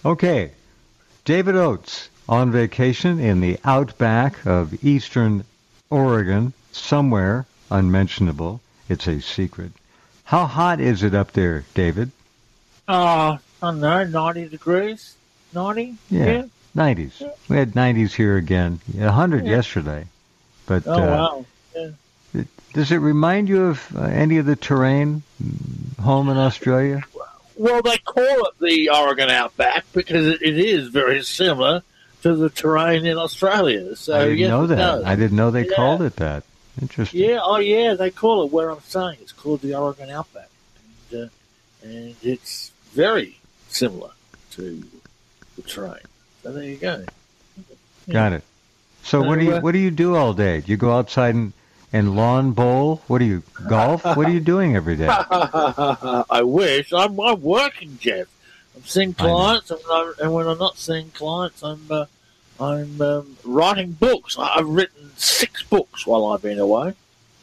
Okay, David Oates on vacation in the outback of eastern Oregon, somewhere unmentionable. It's a secret. How hot is it up there, David? I don't know, 90 degrees? 90? Yeah, 90s. Yeah. We had 90s here again. 100 Yeah. yesterday. But Oh, wow. Yeah. does it remind you of any of the terrain home in Australia? Well, they call it the Oregon Outback because it is very similar to the terrain in Australia. So, I didn't know it that. does. I didn't know they called it that. Interesting. Yeah, oh yeah, they call it where I'm staying. It's called the Oregon Outback. And it's very similar to the terrain. So there you go. Yeah. Got it. So what do you do all day? Do you go outside and lawn bowl? What do you golf? What are you doing every day? I wish. I'm working, Jeff. I'm seeing clients, and when I'm not seeing clients, I'm writing books. I've written 6 books while I've been away.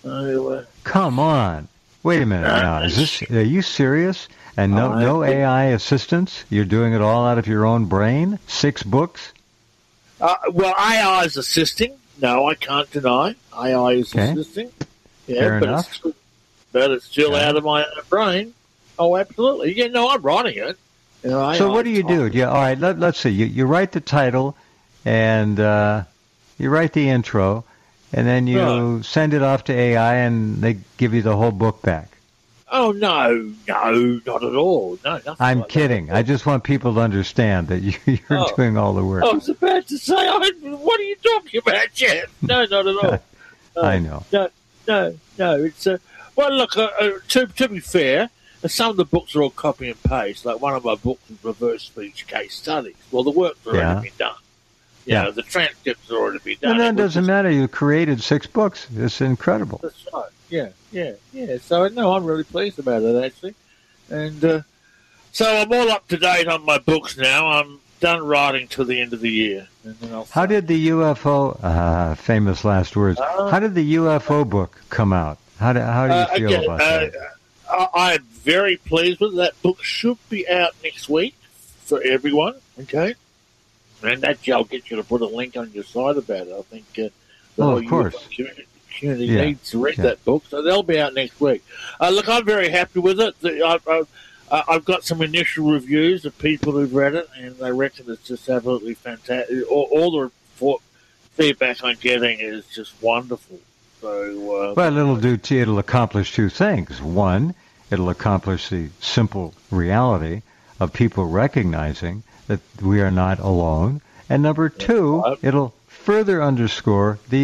Come on. Wait a minute now. Are you serious? And no AI assistance? You're doing it all out of your own brain? 6 books? Well, AI is assisting. No, I can't deny. AI is assisting. Yeah, Fair enough. But it's still out of my own brain. Oh, absolutely. Yeah, no, I'm writing it. You know, so what do you do? Yeah, all right, let's see. You write the title, and you write the intro, and then you send it off to AI, and they give you the whole book back. Oh, no, not at all. No, nothing. I'm like kidding. That. I just want people to understand that you're doing all the work. I was about to say, what are you talking about, Jeff? No, not at all. I know. No. It's well, look. To be fair, some of the books are all copy and paste. Like one of my books is reverse speech case studies. Well, the work's already been done. You know, the transcripts have already been done. And that doesn't matter. You created 6 books. It's incredible. That's right. Yeah. So, no, I'm really pleased about it, actually. And so I'm all up to date on my books now. I'm done writing till the end of the year. And then how did the UFO, famous last words, how did the UFO book come out? How do you feel about that? I'm very pleased with it. That book should be out next week for everyone, okay? And actually, I'll get you to put a link on your site about it. I think the of course. community needs to read that book, so they'll be out next week. Look, I'm very happy with it. I've got some initial reviews of people who've read it, and they reckon it's just absolutely fantastic. All the feedback I'm getting is just wonderful. So, it'll accomplish 2 things. One, it'll accomplish the simple reality of people recognizing that we are not alone. And number 2, it'll further underscore the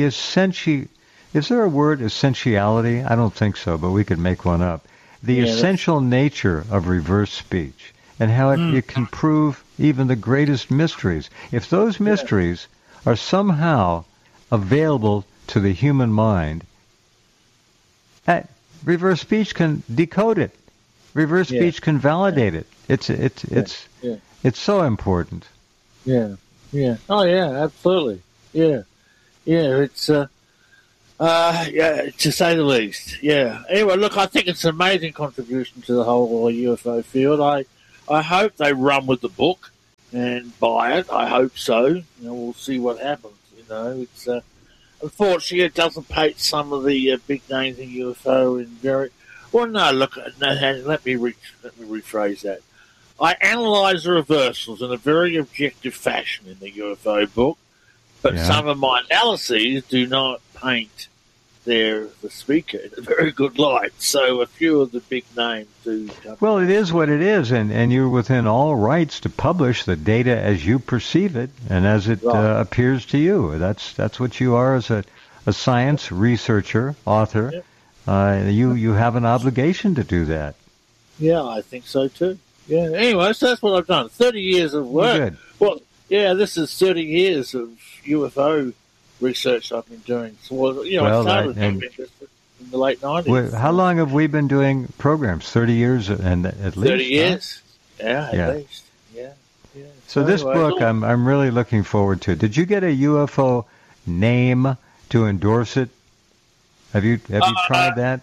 is there a word, essentiality? I don't think so, but we could make one up. The essential nature of reverse speech and how it can prove even the greatest mysteries. If those mysteries are somehow available to the human mind, reverse speech can decode it. Reverse speech can validate it. It's so important. Yeah. Oh yeah, absolutely. Yeah. It's to say the least. Yeah. Anyway, look, I think it's an amazing contribution to the whole UFO field. I hope they run with the book and buy it. I hope so. You know, we'll see what happens. You know, it's unfortunately it doesn't paint some of the big names in UFO in very well. No, look, let me rephrase that. I analyse the reversals in a very objective fashion in the UFO book, but some of my analyses do not paint the speaker in a very good light. So a few of the big names do. Well, it is what it is, and you're within all rights to publish the data as you perceive it and as it appears to you. That's what you are as a science researcher, author. You have an obligation to do that. Yeah, I think so too. Yeah. Anyway, so that's what I've done. 30 years of work. Good. Well, this is 30 years of UFO research I've been doing. So, I started in the late 90s. How long have we been doing programs? 30 years and at least? 30 years. Huh? Yeah, at least. Yeah. So this book, I'm really looking forward to. Did you get a UFO name to endorse it? Have you tried that?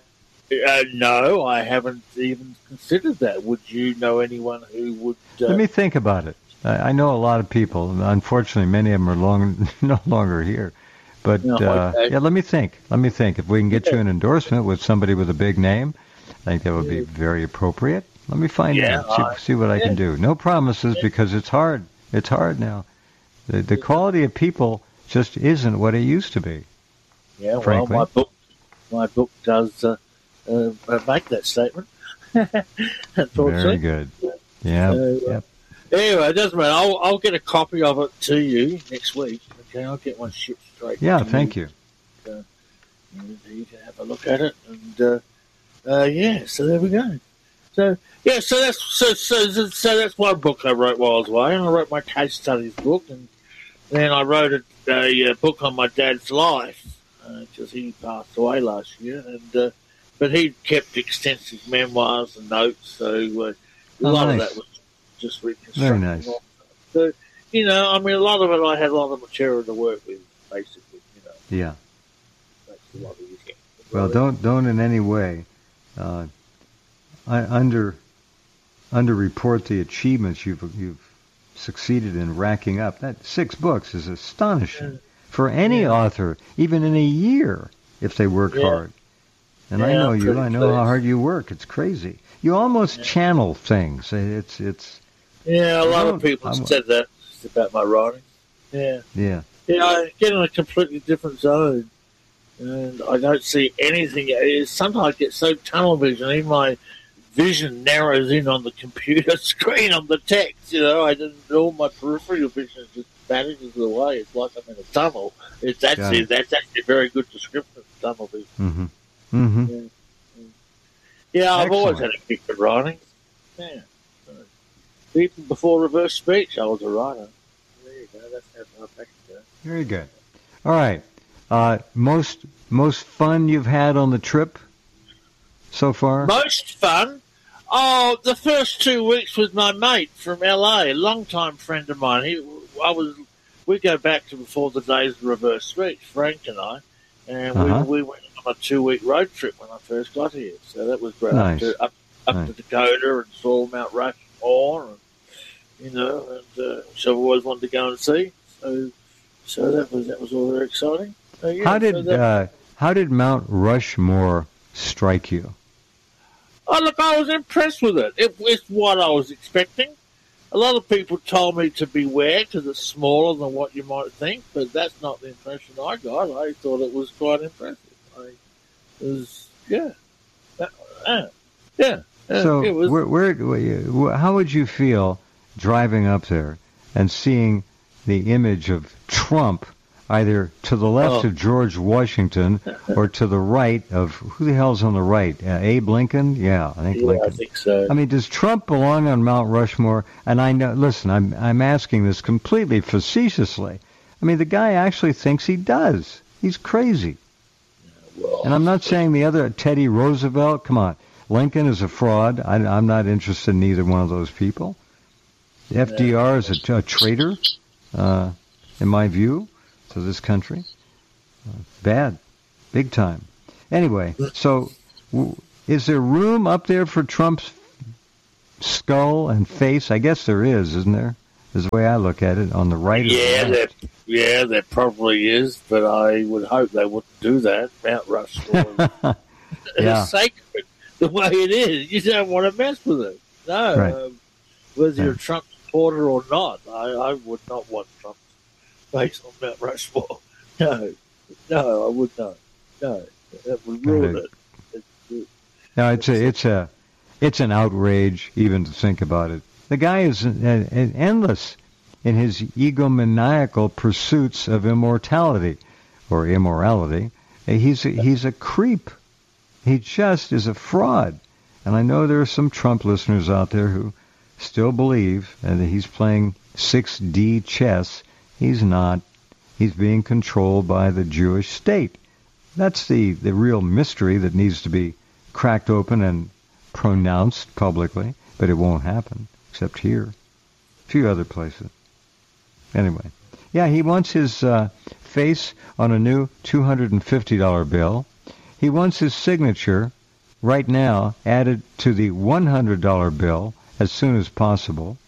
No, I haven't even considered that. Would you know anyone who would? Let me think about it. I know a lot of people. Unfortunately, many of them are no longer here. But okay. let me think. If we can get you an endorsement with somebody with a big name, I think that would be very appropriate. Let me find out. See what I can do. No promises because it's hard. It's hard now. The quality of people just isn't what it used to be. Yeah, frankly. Well, my book does make that statement. Very good. Yeah. Yep. Anyway, it doesn't matter. I'll get a copy of it to you next week. Okay, I'll get one shipped straight. Yeah, thank you. You can have a look at it, and so there we go. So that's one book I wrote while I was away, and I wrote my case studies book, and then I wrote a book on my dad's life because he passed away last year, and but he kept extensive memoirs and notes, so a lot of that was just reconstructing. Very nice. So a lot of it I had a lot of material to work with, basically. Yeah. That's a lot of it. Well, don't in any way underreport the achievements you've succeeded in racking up. That 6 books is astonishing for any author, even in a year, if they work hard. And I know you. I know how hard you work. It's crazy. You almost channel things. It's. Yeah, a lot of people said that about my writing. Yeah. Yeah. Yeah, I get in a completely different zone, and I don't see anything. Sometimes I get so tunnel vision, even my vision narrows in on the computer screen on the text. All my peripheral vision just vanishes away. It's like I'm in a tunnel. That's actually a very good description of tunnel vision. Mm-hmm. Mm-hmm. Yeah, I've always had a kick at writing. Yeah. Even before reverse speech, I was a writer. There you go. That's how far back it goes. Very good. All right. Most fun you've had on the trip so far? Most fun? Oh, the first 2 weeks with my mate from LA, a long-time friend of mine. We go back to before the days of reverse speech, Frank and I, and we went on a 2-week road trip when I first got here. So that was great. Nice. Up to Dakota and saw Mount Rushmore, and so I always wanted to go and see. So that was all very exciting. How did Mount Rushmore strike you? Oh, look, I was impressed with it. It's what I was expecting. A lot of people told me to beware because it's smaller than what you might think, but that's not the impression I got. I thought it was quite impressive. So, how would you feel driving up there and seeing the image of Trump either to the left of George Washington or to the right of, who the hell's on the right? Abe Lincoln? Yeah, I think Lincoln. I think so. I mean, does Trump belong on Mount Rushmore? And I know, listen, I'm asking this completely facetiously. I mean, the guy actually thinks he does. He's crazy. And I'm not saying the other, Teddy Roosevelt, come on. Lincoln is a fraud. I'm not interested in either one of those people. FDR is a traitor, in my view, to this country. Bad. Big time. Anyway, so is there room up there for Trump's skull and face? I guess there is, isn't there? Is the way I look at it, on the right. There probably is, but I would hope they wouldn't do that. Mount Rushmore is sacred the way it is. You don't want to mess with it. No, right. Whether you're a Trump supporter or not, I would not want Trump's face on Mount Rushmore. No, I would not. No, that would ruin it. No, it's an outrage even to think about it. The guy is endless in his egomaniacal pursuits of immortality or immorality. He's a creep. He just is a fraud. And I know there are some Trump listeners out there who still believe that he's playing 6D chess. He's not. He's being controlled by the Jewish state. That's the real mystery that needs to be cracked open and pronounced publicly, but it won't happen. Except here. A few other places. Anyway. Yeah, he wants his face on a new $250 bill. He wants his signature right now added to the $100 bill as soon as possible.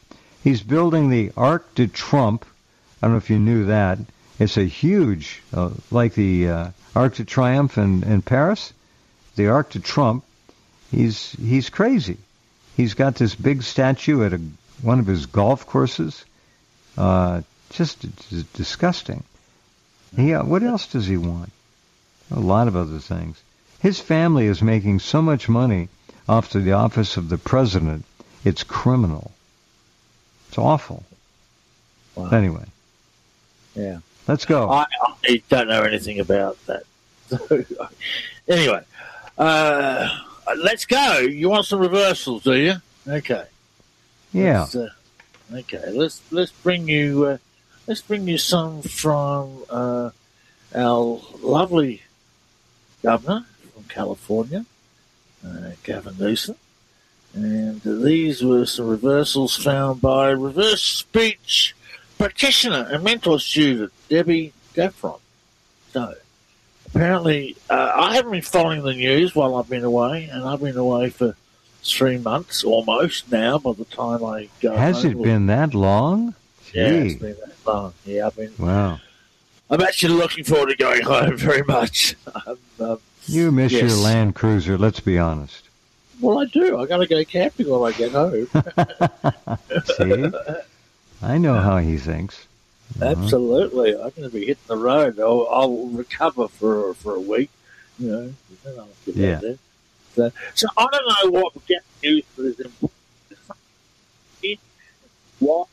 He's building the Arc de Triomphe. I don't know if you knew that. It's a huge, like the Arc de Triomphe in Paris, the Arc de Triomphe. He's crazy. He's got this big statue at one of his golf courses. Just disgusting. What else does he want? A lot of other things. His family is making so much money off the office of the president, it's criminal. It's awful. Wow. Anyway. Yeah. Let's go. I don't know anything about that. Anyway, let's go. You want some reversals, do you? Okay. Yeah. Okay. Let's bring you some from our lovely governor from California, Gavin Newsom, and these were some reversals found by reverse speech practitioner and mentor student Debbie Gaffron. So, apparently, I haven't been following the news while I've been away, and I've been away for 3 months almost now by the time I go Has home. it been that long? Gee. Yeah, it's been that long. Yeah, Wow. I'm actually looking forward to going home very much. You miss yes. your Land Cruiser, let's be honest. Well, I do. I got to go camping when I get home. See? I know how he thinks. Absolutely. I'm going to be hitting the road. I'll recover for a week. You know, then I'll get Yeah. out there. So I don't know what get news is important. What?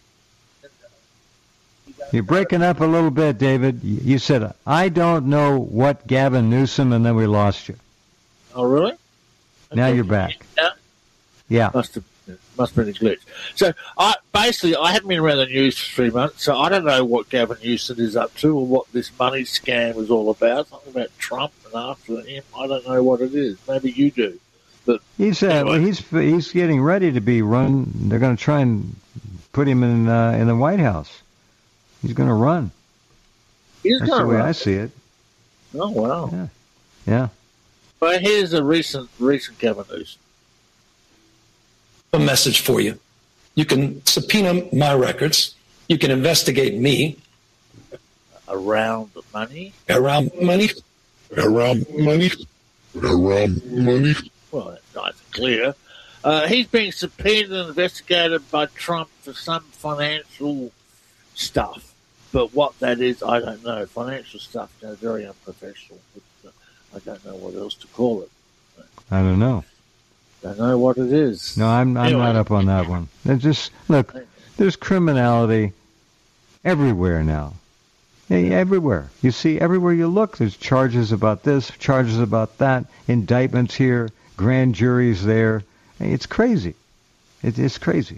You're breaking up a little bit, David. You said, I don't know what Gavin Newsom, and then we lost you. Oh, really? Now Okay. you're back. Yeah. Yeah. Must have been a glitch. So I haven't been around the news for 3 months, so I don't know what Gavin Newsom is up to or what this money scam is all about. Something about Trump and after him. I don't know what it is. Maybe you do. But He's anyway. he's getting ready to be run. They're going to try and put him in the White House. He's going to run. He's That's gonna the way run. I see it. Oh wow! Yeah. But here's a recent Gavin Newsom. A message for you. You can subpoena my records. You can investigate me. Around money? Around money? Around money? Around money? Well, that's nice and clear. He's being subpoenaed and investigated by Trump for some financial stuff. But what that is, I don't know. Financial stuff is very unprofessional. But, I don't know what else to call it. I don't know. Don't know what it is. No, I'm Anyway. not up on that one. Look, there's criminality everywhere now. Everywhere. You see, everywhere you look, there's charges about this, charges about that, indictments here, grand juries there. It's crazy. It's crazy.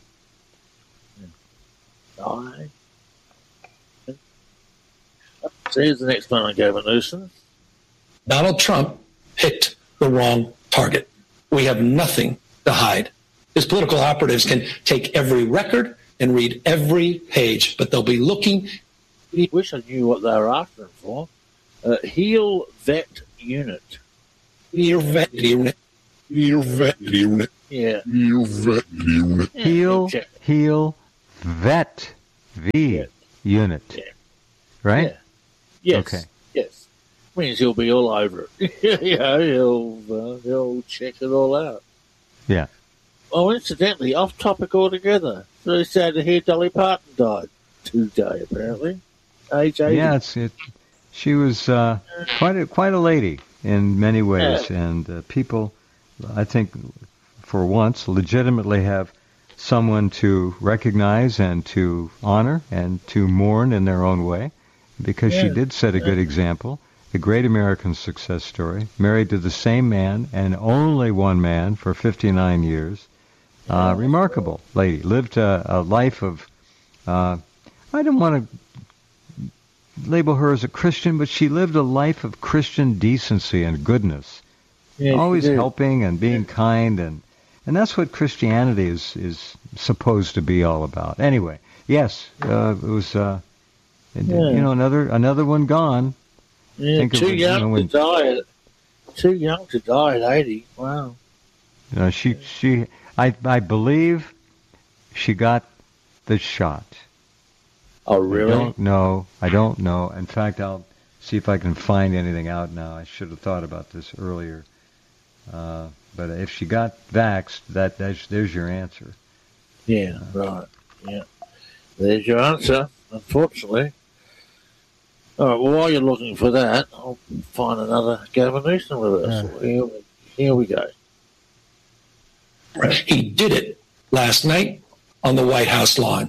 So here's the next one on Gavin Newsom. Donald Trump picked the wrong target. We have nothing to hide. His political operatives can take every record and read every page, but they'll be looking. I wish I knew what they were after him for. Heal Vet Unit. Your vet unit. Your vet unit. Yeah. Your vet unit. Heal Vet V Unit. Yeah. Right? Yeah. Yes. Okay. Yes. Means he'll be all over it. He'll check it all out. Yeah. Oh, incidentally, off topic altogether. Very sad to hear Dolly Parton died today, apparently. Age 80. Yeah, she was quite a lady in many ways, and people, I think, for once, legitimately have someone to recognize and to honor and to mourn in their own way, because she did set a good example. A great American success story, married to the same man and only one man for 59 years. Remarkable lady. Lived a life of, I don't want to label her as a Christian, but she lived a life of Christian decency and goodness. Yeah, always helping and being kind, and that's what Christianity is supposed to be all about. Anyway, yes, it was, another one gone. Yeah, too young to die. Too young to die at 80. Wow. I believe she got the shot? Oh, really? I don't know. In fact, I'll see if I can find anything out now. I should have thought about this earlier. But if she got vaxxed, there's your answer. Yeah, right. Yeah. There's your answer, unfortunately. All right, well, while you're looking for that, I'll find another Gavin Newsom reversal. Here we go. He did it last night on the White House lawn.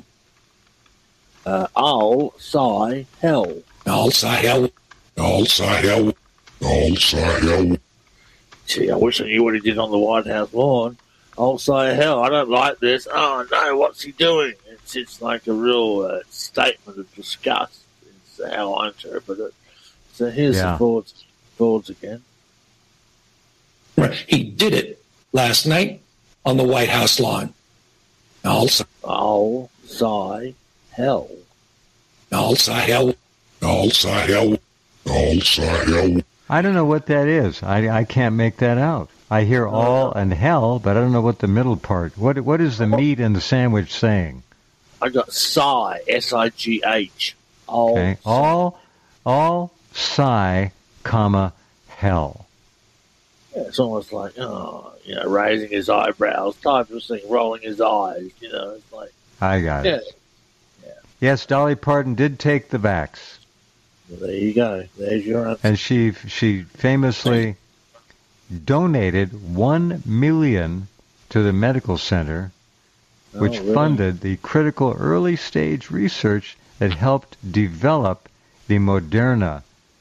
All sigh hell. All sigh hell. All sigh hell. All sigh hell. Gee, I wish I knew what he did on the White House lawn. I'll say hell, I don't like this. Oh, no, what's he doing? It's like a real statement of disgust. It's how I interpret it. So here's the Fords again. He did it last night on the White House lawn. All sigh hell. All sigh hell. All sigh hell. All sigh hell. I don't know what that is. I can't make that out. I hear all and hell, but I don't know what the middle part. What is the meat in the sandwich saying? I got sigh, S-I-G-H. Okay. All sigh, comma, hell. Yeah, it's almost like, raising his eyebrows, type of thing, rolling his eyes, it's like... I got it. Yeah. Yes, Dolly Parton did take the vax. Well, there you go. There's your answer. And she famously donated $1 million to the medical center, which funded the critical early stage research that helped develop the Moderna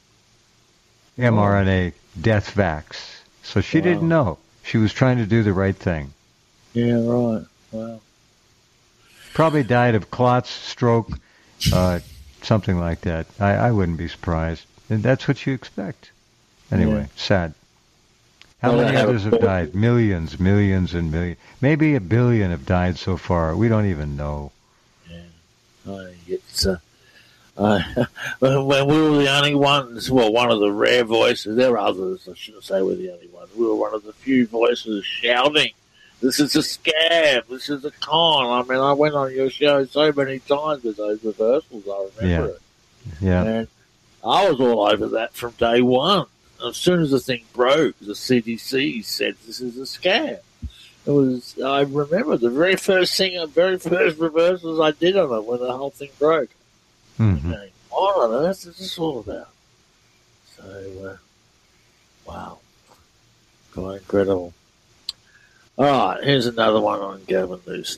mRNA death vax. So she didn't know. She was trying to do the right thing. Yeah, right. Wow. Probably died of clots, stroke, something like that. I wouldn't be surprised. And that's what you expect. Anyway, sad. How many others have died? Millions, millions, and millions. Maybe 1 billion have died so far. We don't even know. Yeah. It's when we were the only ones, well, one of the rare voices, there were others, I shouldn't say we're the only ones, we were one of the few voices shouting, this is a scam, this is a con. I mean, I went on your show so many times with those reversals, I remember it. Yeah. And I was all over that from day one. As soon as the thing broke, the CDC said this is a scam. I remember the very first reversals I did on it when the whole thing broke. Mm-hmm. What on earth is this all about? So, wow. Quite incredible. All right, here's another one on Gavin Newsom.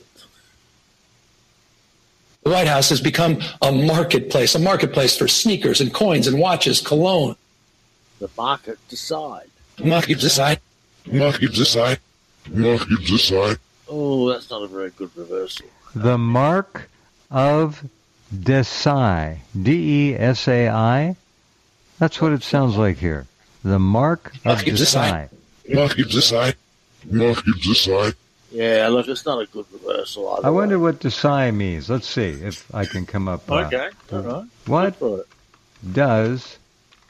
The White House has become a marketplace for sneakers and coins and watches, cologne. The market decide. Market decide. Market decide. Market decide. Oh, that's not a very good reversal. The mark of Desai. D-E-S-A-I. That's what it sounds like here. The mark of Desai. Market decide. Market decide. Yeah, look, it's not a good reversal either. I wonder what Desai means. Let's see if I can come up. Okay, all right. What does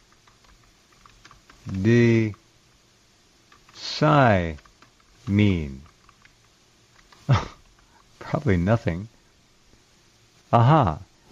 Desai mean? Probably nothing. Aha.